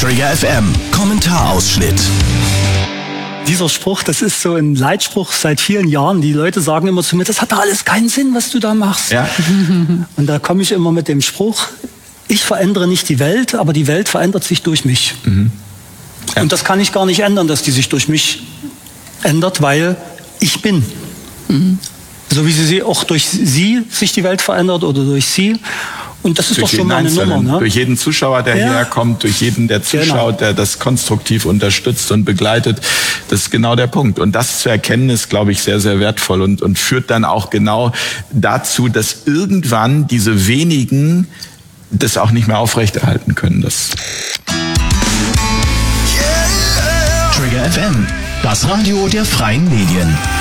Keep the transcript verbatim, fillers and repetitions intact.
Trigger F M, Kommentarausschnitt. Dieser Spruch, das ist so ein Leitspruch seit vielen Jahren. Die Leute sagen immer zu mir, das hat doch alles keinen Sinn, was du da machst. Ja. Und da komme ich immer mit dem Spruch, ich verändere nicht die Welt, aber die Welt verändert sich durch mich. Mhm. Ja. Und das kann ich gar nicht ändern, dass die sich durch mich ändert, weil ich bin. Mhm. So wie sie auch durch sie sich die Welt verändert oder durch sie. Und das ist durch doch schon mal eine Nummer. Ne? Durch jeden Zuschauer, der ja. hierher kommt, durch jeden, der zuschaut, genau. der das konstruktiv unterstützt und begleitet. Das ist genau der Punkt. Und das zu erkennen, ist, glaube ich, sehr, sehr wertvoll und, und führt dann auch genau dazu, dass irgendwann diese wenigen das auch nicht mehr aufrechterhalten können. Das Trigger F M, das Radio der freien Medien.